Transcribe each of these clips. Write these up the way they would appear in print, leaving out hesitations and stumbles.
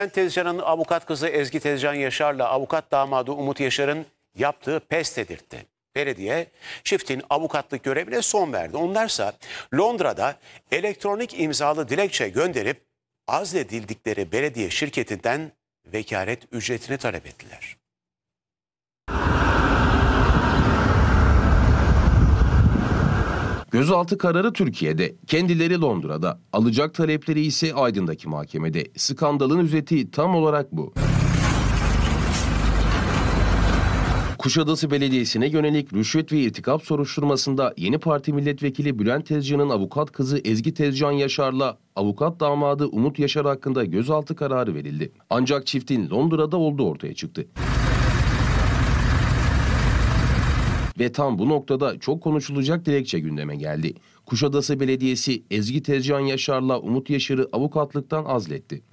Bülent Tezcan'ın avukat kızı Ezgi Tezcan Yaşar'la avukat damadı Umut Yaşar'ın yaptığı pes dedirtti. Belediye çiftin avukatlık görevine son verdi. Onlarsa Londra'da elektronik imzalı dilekçe gönderip azledildikleri belediye şirketinden vekalet ücretini talep ettiler. Gözaltı kararı Türkiye'de, kendileri Londra'da, alacak talepleri ise Aydın'daki mahkemede. Skandalın özeti tam olarak bu. Kuşadası Belediyesi'ne yönelik rüşvet ve irtikap soruşturmasında Yeni Parti Milletvekili Bülent Tezcan'ın avukat kızı Ezgi Tezcan Yaşar'la avukat damadı Umut Yaşar hakkında gözaltı kararı verildi. Ancak çiftin Londra'da olduğu ortaya çıktı. Ve tam bu noktada çok konuşulacak dilekçe gündeme geldi. Kuşadası Belediyesi Ezgi Tezcan Yaşar'la Umut Yaşar'ı avukatlıktan azletti.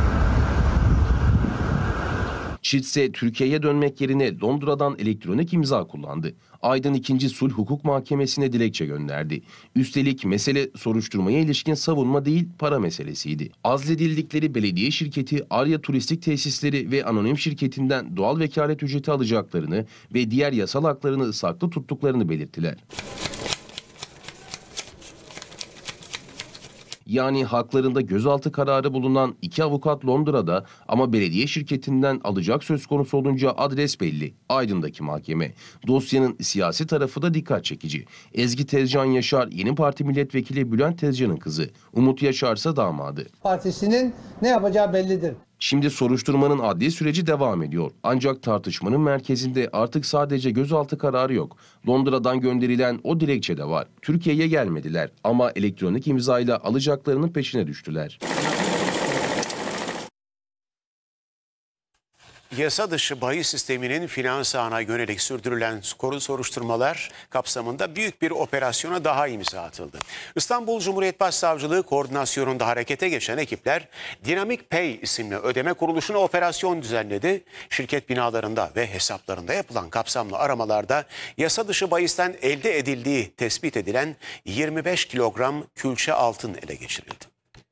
Çift ise Türkiye'ye dönmek yerine Londra'dan elektronik imza kullandı. Aydın 2. Sulh Hukuk Mahkemesi'ne dilekçe gönderdi. Üstelik mesele soruşturmaya ilişkin savunma değil, para meselesiydi. Azledildikleri belediye şirketi Arya Turistik Tesisleri ve anonim şirketinden doğal vekalet ücreti alacaklarını ve diğer yasal haklarını saklı tuttuklarını belirttiler. Yani haklarında gözaltı kararı bulunan iki avukat Londra'da ama belediye şirketinden alacak söz konusu olunca adres belli. Aydın'daki mahkeme. Dosyanın siyasi tarafı da dikkat çekici. Ezgi Tezcan Yaşar Yeni Parti Milletvekili Bülent Tezcan'ın kızı. Umut Yaşar ise damadı. Partisinin ne yapacağı bellidir. Şimdi soruşturmanın adli süreci devam ediyor. Ancak tartışmanın merkezinde artık sadece gözaltı kararı yok. Londra'dan gönderilen o dilekçe de var. Türkiye'ye gelmediler ama elektronik imzayla alacaklarının peşine düştüler. Yasa dışı bahis sisteminin finans ağına yönelik sürdürülen soruşturmalar kapsamında büyük bir operasyona daha imza atıldı. İstanbul Cumhuriyet Başsavcılığı koordinasyonunda harekete geçen ekipler Dynamic Pay isimli ödeme kuruluşuna operasyon düzenledi. Şirket binalarında ve hesaplarında yapılan kapsamlı aramalarda yasa dışı bahisten elde edildiği tespit edilen 25 kilogram külçe altın ele geçirildi.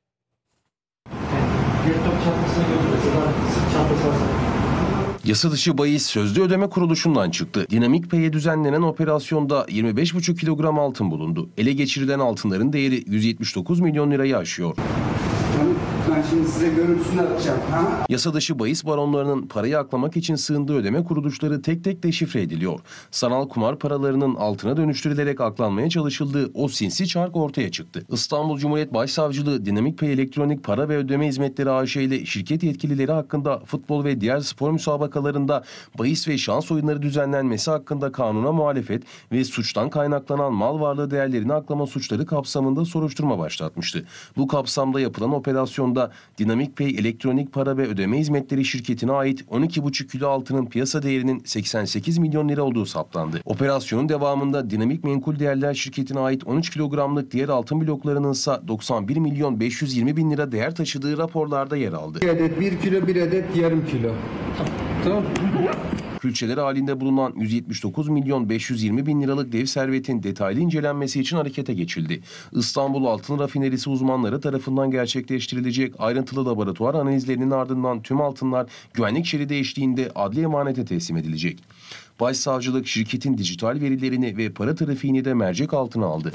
Yasa dışı bahis sözlü ödeme kuruluşundan çıktı. Dynamic Pay'e düzenlenen operasyonda 25,5 kilogram altın bulundu. Ele geçirilen altınların değeri 179 milyon lirayı aşıyor. Ben şimdi size görüntüsünü atacağım. Yasa dışı bahis baronlarının parayı aklamak için sığındığı ödeme kuruluşları tek tek deşifre ediliyor. Sanal kumar paralarının altına dönüştürülerek aklanmaya çalışıldığı o sinsi çark ortaya çıktı. İstanbul Cumhuriyet Başsavcılığı Dynamic Pay Elektronik Para ve Ödeme Hizmetleri AŞ ile şirket yetkilileri hakkında futbol ve diğer spor müsabakalarında bahis ve şans oyunları düzenlenmesi hakkında kanuna muhalefet ve suçtan kaynaklanan mal varlığı değerlerini aklama suçları kapsamında soruşturma başlatmıştı. Bu kapsamda yapılan operasyonda Dynamic Pay Elektronik Para ve Ödeme Hizmetleri şirketine ait 12,5 kilo altının piyasa değerinin 88 milyon lira olduğu saptandı. Operasyonun devamında Dinamik Menkul Değerler şirketine ait 13 kilogramlık diğer altın bloklarının ise 91 milyon 520 bin lira değer taşıdığı raporlarda yer aldı. Bir adet 1 kilo, bir adet yarım kilo. Tamam. Külçeler halinde bulunan 179 milyon 520 bin liralık dev servetin detaylı incelenmesi için harekete geçildi. İstanbul Altın Rafinerisi uzmanları tarafından gerçekleştirilecek ayrıntılı laboratuvar analizlerinin ardından tüm altınlar güvenlik şeridi eşliğinde adli emanete teslim edilecek. Başsavcılık şirketin dijital verilerini ve para trafiğini de mercek altına aldı.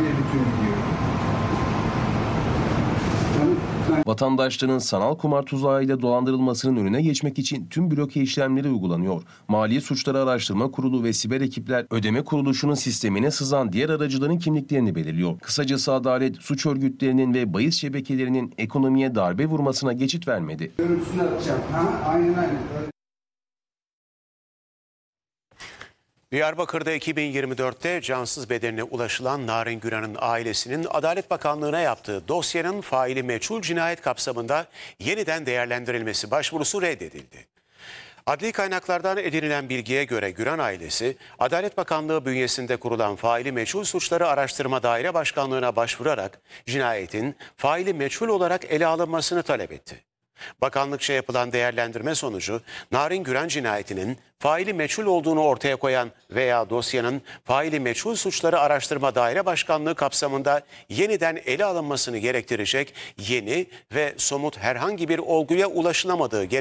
Vatandaşların sanal kumar tuzağıyla dolandırılmasının önüne geçmek için tüm bloke işlemleri uygulanıyor. Mali Suçları Araştırma Kurulu ve siber ekipler ödeme kuruluşunun sistemine sızan diğer aracıların kimliklerini belirliyor. Kısacası adalet suç örgütlerinin ve bahis şebekelerinin ekonomiye darbe vurmasına geçit vermedi. Görüntüsünü atacağım. Aynen. Diyarbakır'da 2024'te cansız bedenine ulaşılan Narin Güran'ın ailesinin Adalet Bakanlığı'na yaptığı dosyanın faili meçhul cinayet kapsamında yeniden değerlendirilmesi başvurusu reddedildi. Adli kaynaklardan edinilen bilgiye göre Güran ailesi, Adalet Bakanlığı bünyesinde kurulan faili meçhul suçları araştırma daire başkanlığına başvurarak cinayetin faili meçhul olarak ele alınmasını talep etti. Bakanlıkça yapılan değerlendirme sonucu Narin Güran cinayetinin faili meçhul olduğunu ortaya koyan veya dosyanın faili meçhul suçları araştırma daire başkanlığı kapsamında yeniden ele alınmasını gerektirecek yeni ve somut herhangi bir olguya ulaşılamadığı